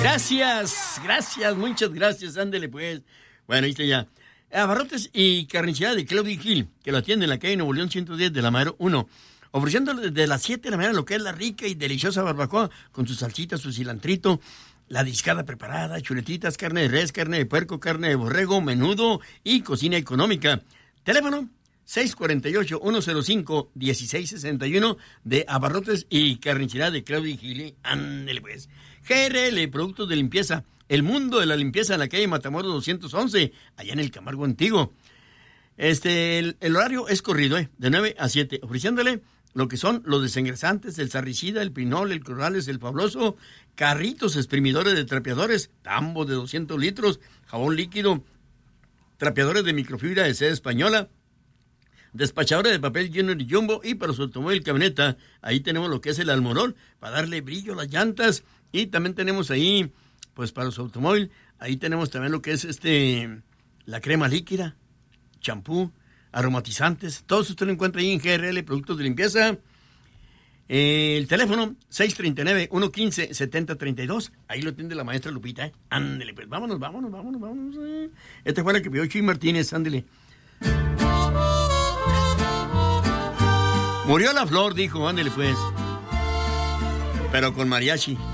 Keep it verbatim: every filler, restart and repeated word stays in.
Gracias, gracias, muchas gracias, ándele pues. Bueno, ahí está ya. Abarrotes y carnicería de Claudio Gil, que lo atiende en la calle Nuevo León ciento diez de la Madero uno. Ofreciéndole desde las siete de la mañana lo que es la rica y deliciosa barbacoa, con su salsita, su cilantrito, la discada preparada, chuletitas, carne de res, carne de puerco, carne de borrego, menudo y cocina económica. Teléfono seis cuatro ocho, uno cero cinco, uno seis seis uno de Abarrotes y carnicería de Claudio Gil. Ándele pues. G R L, productos de limpieza. El mundo de la limpieza en la calle Matamoros doscientos once, allá en el Camargo Antiguo. Este, el, el horario es corrido, ¿eh? De nueve a siete, ofreciéndole lo que son los desengrasantes, el sarricida, el pinol, el clorales, el fabuloso, carritos exprimidores de trapeadores, tambos de doscientos litros, jabón líquido, trapeadores de microfibra de seda española, despachadores de papel Junior y Jumbo, y para su automóvil camioneta, ahí tenemos lo que es el almorol, para darle brillo a las llantas, y también tenemos ahí, pues para su automóvil, ahí tenemos también lo que es este, la crema líquida, champú, aromatizantes, todo eso usted lo encuentra ahí en G R L, productos de limpieza. Eh, el teléfono seis tres nueve, uno uno cinco, siete cero tres dos, ahí lo atiende la maestra Lupita, ¿eh? Ándele, pues, vámonos, vámonos, vámonos, vámonos. Eh. Esta fue la que pidió Chuy Martínez, ándele. Murió la flor, dijo, ándele, pues, pero con mariachi.